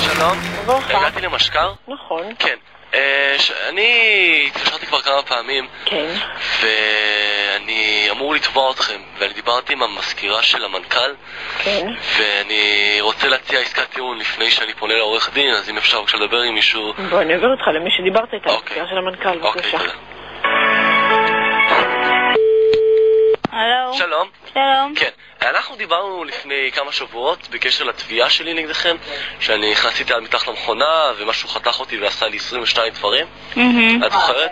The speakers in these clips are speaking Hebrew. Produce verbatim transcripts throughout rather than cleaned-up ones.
שלום. וברכה. הגעתי למשקר? נכון. כן. אה, ש... אני התקשרתי כבר כמה פעמים. כן. ואני אמור לתבוע אתכם. ואני דיברתי עם המזכירה של המנכ"ל. כן. ואני רוצה להציע עסקת טיעון לפני שאני פונה לעורך דין, אז אם אפשר בבקשה לדבר עם מישהו... בוא, אני עובר אותך למי שדיברת איתה, אוקיי. המזכירה של המנכ"ל, אוקיי, בבקשה. תודה. הלו. שלום. שלום. כן. אנחנו דיברנו לפני כמה שבועות בקשר לתביעה שלי נגדכם, שאני נכנסתי איתה מתחת למכונה ומשהו חתך אותי ועשה לי עשרים ושתיים דברים. את זוכרת?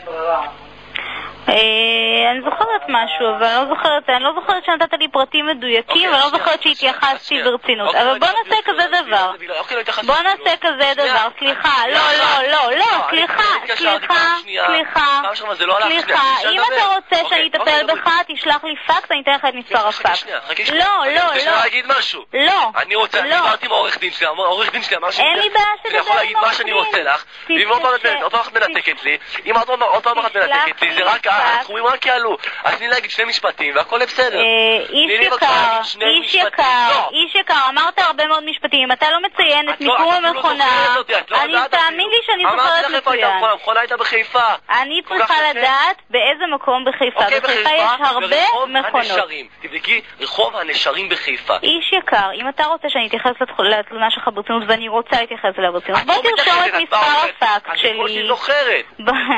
אני זוכרת משהו, אבל אני לא זוכרת, אני לא זוכרת שנתת לי פרטים מדויקים, ואני לא זוכרת שהתייחסתי ברצינות. אבל בוא נעשה כזה דבר. בוא נעשה כזה דבר, סליחה, לא, לא, לא, לא, סליחה, סליחה, סליחה, סליחה, אם אתה רוצה שאני אטפל בך, תשלח לי פקס, אני אתן לך את מספר הפקס. לא, לא, לא. אני רוצה להגיד משהו. לא. אני רוצה, אני דיברתי עם העורך דין שלי, העורך דין שלי אמר שאני אין לי בעיה שתדבר יכול להגיד מה שאני רוצה לך, ואם עוד פעם אחת מנתקת לי, אם עוד פעם אחת מנתקת לי, זה רק הסכומים רק יעלו. אז תני להגיד שני משפטים והכל בסדר. איש יקר, איש יקר, איש יקר, אמרת הרבה מאוד משפטים. אתה לא מציין את מיקום המכונה. אני תאמין לי שאני זוכרת מצוין. המכונה הייתה בחיפה. אני צריכה לדעת באיזה מקום בחיפה. בחיפה יש הרבה מכונות. תבדקי רחוב הנשרים בחיפה. איש יקר, אם אתה רוצה שאני אתייחס לתלונה שלך ברצינות, ואני רוצה להתייחס אליה ברצינות, בוא תרשום את מספר הפקס שלי. אני כמו שהיא זוכרת.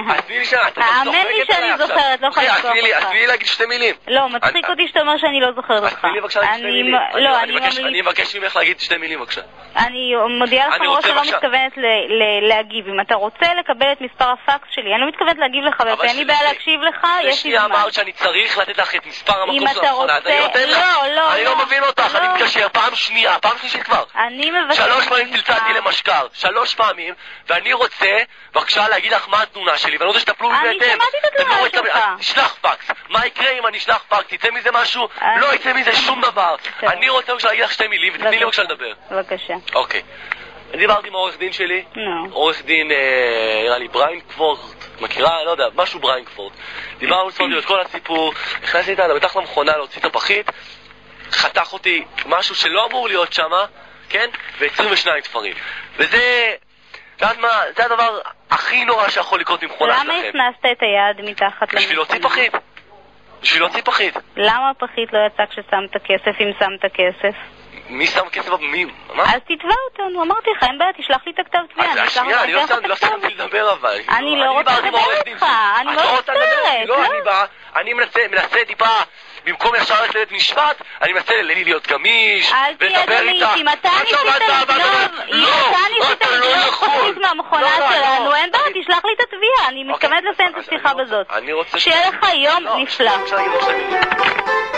האמן לי שאני זוכרת, לא יכולה לזכור אותך. אז תני לי להגיד שתי מילים. לא, מצחיק אותי שאתה אומר שאני לא זוכרת אותך. אז תני לי בבקשה להגיד שתי מילים. לא, אני ממליץ. אני מבקש ממך להגיד שתי מילים בבקשה. אני מודיעה לך מראש שלא מתכוונת להגיב. אם אתה רוצה לקבל את מספר הפקס שלי, אני לא מתכוונת להגיב לך, ואין לי בעיה להקשיב לך, יש לי זמן. אמרת שאני צריך לתת לך את מספר המקום של המכונה. לא, לא. אני לא מבין אותך, אני מתקשר פעם שנייה, פעם שלישית כבר. אני מבקש. שלוש פעמים צלצלתי למשקר, שלוש פעמים, ואני רוצה בבקשה להגיד לך מה התלונה שלי, ואני רוצה שתפלו לי בהתאם. אני שמעתי את התלונה שלך. תשלח פקס. מה יקרה אם אני אשלח פקס? יצא מזה משהו? לא יצא מזה שום דבר. אני רוצה בבקשה להגיד לך שתי מילים, ותתני לי בבקשה לדבר. בבקשה. אוקיי. אני דיברתי עם העורך דין שלי. עורך דין, נראה לי, בריינקפורט. מכירה? לא יודע, משהו בריינקפורט. דיברנו את כל הסיפור, נכנסתי איתה, מתחת למכונה להוציא את הפחית, חתך אותי משהו שלא אמור להיות שם, כן? ו-עשרים ושניים תפרים. וזה, יודעת מה, זה הדבר הכי נורא שיכול לקרות ממכונה שלכם. למה הכנסת את היד מתחת למכונה? בשביל להוציא פחית. בשביל להוציא פחית. למה הפחית לא יצא כששמת כסף, אם שמת כסף? מי שם כסף? מי? מה? אז תתבע אותנו, אמרתי לך, אין בעיה, תשלח לי את הכתב תביעה. אז שנייה, אני לא סיימתי לדבר אבל. אני לא רוצה לדבר איתך, אני לא מצטערת. לא, אני בא, אני מנסה טיפה, במקום ישר ללכת לבית משפט, אני מנסה להיות גמיש, אל תהיה גמיש, אם אתה ניסית לגנוב, אם אתה ניסית לגנוב פחית מהמכונה שלנו, אין בעיה, תשלח לי את התביעה, אני מתכוונת לסיים את השיחה בזאת. שיהיה לך יום נפלא.